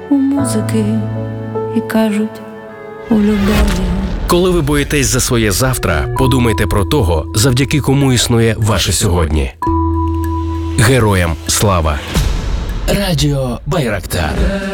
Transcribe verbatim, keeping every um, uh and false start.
у музики і кажуть у любові. Коли ви боїтесь за своє завтра, подумайте про того, завдяки кому існує ваше сьогодні. Героям слава! Радіо Байрактар.